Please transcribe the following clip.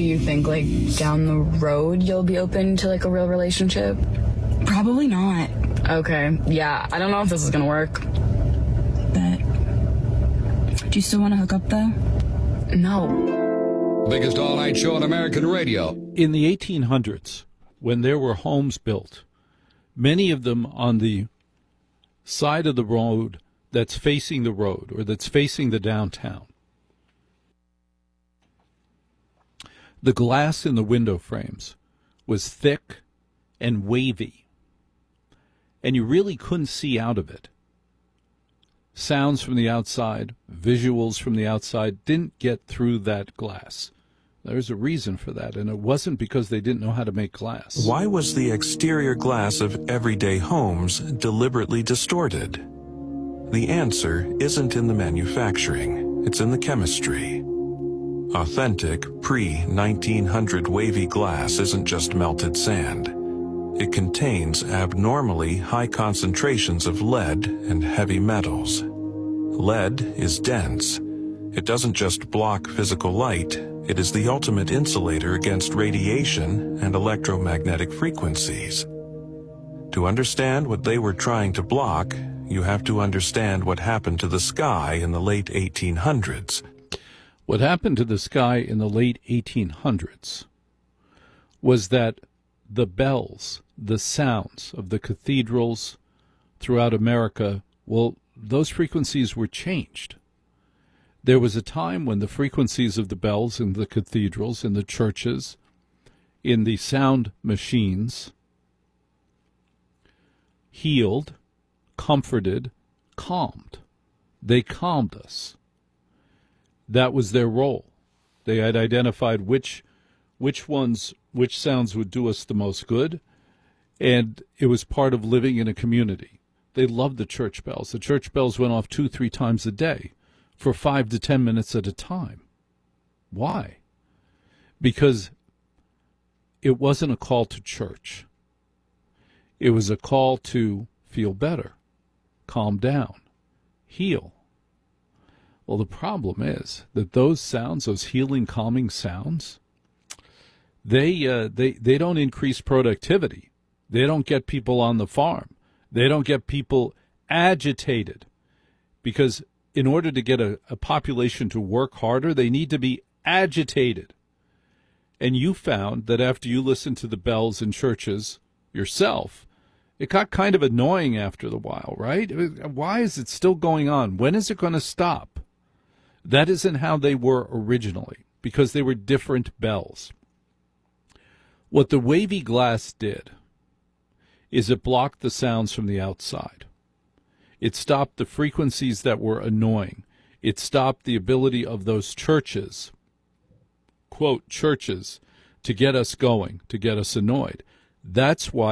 you think, like, down the road you'll be open to, like, a real relationship? Probably not. Okay, yeah, I don't know if this is gonna work. But do you still want to hook up, though? No. Biggest all-night show on American radio. In the 1800s, when there were homes built, many of them on the side of the road that's facing the road or that's facing the downtown, the glass in the window frames was thick and wavy, and you really couldn't see out of it. Sounds from the outside, visuals from the outside didn't get through that glass. There's a reason for that, and it wasn't because they didn't know how to make glass. Why was the exterior glass of everyday homes deliberately distorted? The answer isn't in the manufacturing, it's in the chemistry. Authentic, pre-1900 wavy glass isn't just melted sand. It contains abnormally high concentrations of lead and heavy metals. Lead is dense. It doesn't just block physical light, it is the ultimate insulator against radiation and electromagnetic frequencies. To understand what they were trying to block, you have to understand what happened to the sky in the late 1800s. What happened to the sky in the late 1800s was that the bells, the sounds of the cathedrals throughout America, well, those frequencies were changed. There was a time when the frequencies of the bells in the cathedrals, in the churches, in the sound machines, healed, comforted, calmed. They calmed us. That was their role. They had identified which sounds would do us the most good, and it was part of living in a community. They loved the church bells. The church bells went off 2-3 times a day for 5 to 10 minutes at a time. Why? Because it wasn't a call to church. It was a call to feel better, calm down, heal. Well, the problem is that those sounds, those healing, calming sounds, they don't increase productivity. They don't get people on the farm. They don't get people agitated, because in order to get a population to work harder, they need to be agitated. And you found that after you listened to the bells in churches yourself, it got kind of annoying after the while, right? Why is it still going on? When is it going to stop? That isn't how they were originally, because they were different bells. What the wavy glass did is it blocked the sounds from the outside. It stopped the frequencies that were annoying. It stopped the ability of those churches, quote, churches, to get us going, to get us annoyed. That's why